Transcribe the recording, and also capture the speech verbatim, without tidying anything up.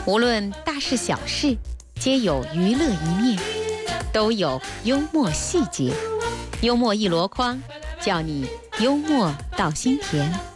无论大事小事，皆有娱乐一面，都有幽默细节。幽默一箩筐，叫你幽默到心田。